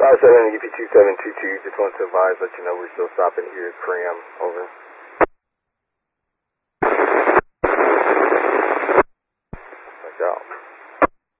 5-7 EP2722, just want to advise, let you know we're still stopping here at Cram, over.